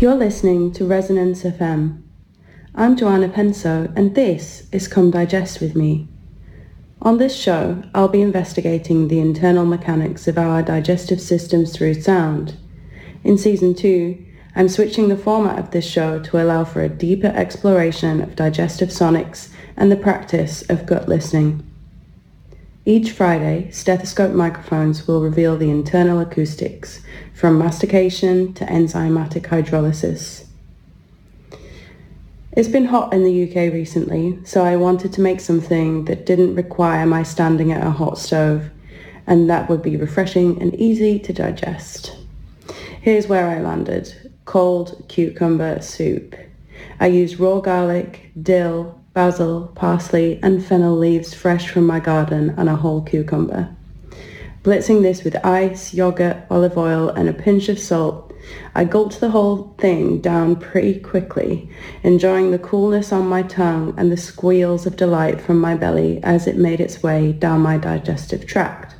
You're listening to Resonance FM. I'm Joanna Penso, and this is Come Digest With Me. On this show, I'll be investigating the internal mechanics of our digestive systems through sound. In Season 2, I'm switching the format of this show to allow for a deeper exploration of digestive sonics and the practice of gut listening. Each Friday, stethoscope microphones will reveal the internal acoustics, from mastication to enzymatic hydrolysis. It's been hot in the UK recently, so I wanted to make something that didn't require my standing at a hot stove, and that would be refreshing and easy to digest. Here's where I landed: cold cucumber soup. I used raw garlic, dill, basil, parsley, and fennel leaves fresh from my garden and a whole cucumber. Blitzing this with ice, yogurt, olive oil, and a pinch of salt, I gulped the whole thing down pretty quickly, enjoying the coolness on my tongue and the squeals of delight from my belly as it made its way down my digestive tract.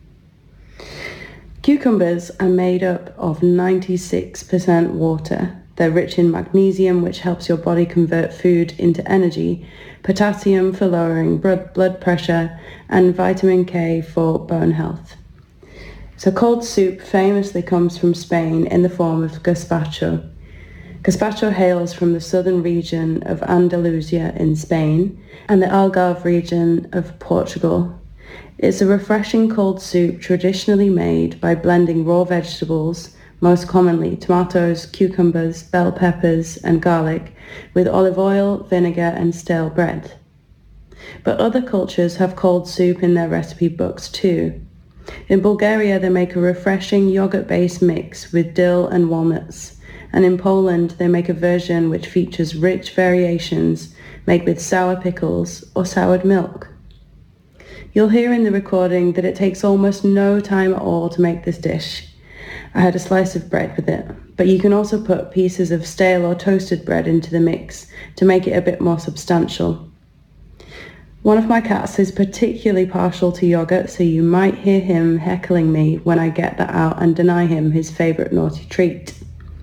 Cucumbers are made up of 96% water. They're rich in magnesium, which helps your body convert food into energy, potassium for lowering blood pressure, and vitamin K for bone health. So cold soup famously comes from Spain in the form of gazpacho. Gazpacho hails from the southern region of Andalusia in Spain and the Algarve region of Portugal. It's a refreshing cold soup traditionally made by blending raw vegetables, most commonly tomatoes, cucumbers, bell peppers, and garlic, with olive oil, vinegar, and stale bread. But other cultures have cold soup in their recipe books too. In Bulgaria, they make a refreshing yogurt-based mix with dill and walnuts, and in Poland, they make a version which features rich variations made with sour pickles or soured milk. You'll hear in the recording that it takes almost no time at all to make this dish. I had a slice of bread with it, but you can also put pieces of stale or toasted bread into the mix to make it a bit more substantial. One of my cats is particularly partial to yogurt, so you might hear him heckling me when I get that out and deny him his favourite naughty treat.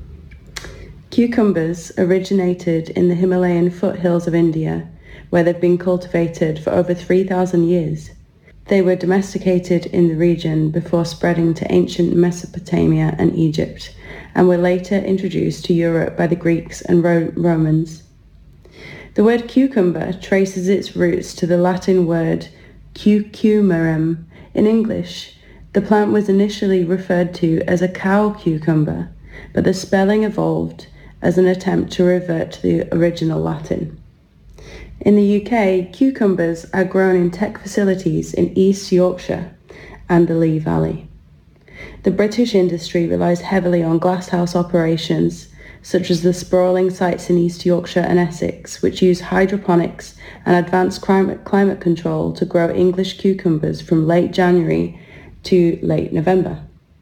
Cucumbers originated in the Himalayan foothills of India, where they've been cultivated for over 3,000 years. They were domesticated in the region before spreading to ancient Mesopotamia and Egypt, and were later introduced to Europe by the Greeks and Romans. The word cucumber traces its roots to the Latin word cucumerem. In English, the plant was initially referred to as a cow cucumber, but the spelling evolved as an attempt to revert to the original Latin. In the UK, cucumbers are grown in tech facilities in East Yorkshire and the Lee Valley. The British industry relies heavily on glasshouse operations, such as the sprawling sites in East Yorkshire and Essex, which use hydroponics and advanced climate control to grow English cucumbers from late January to late November.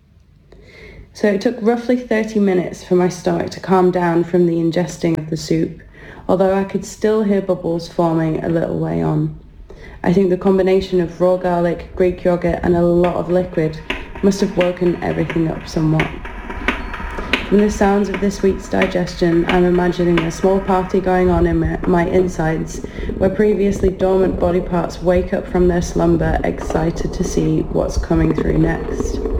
So it took roughly 30 minutes for my stomach to calm down from the ingesting of the soup, although I could still hear bubbles forming a little way on. I think the combination of raw garlic, Greek yogurt, and a lot of liquid must have woken everything up somewhat. From the sounds of this week's digestion, I'm imagining a small party going on in my insides, where previously dormant body parts wake up from their slumber, excited to see what's coming through next.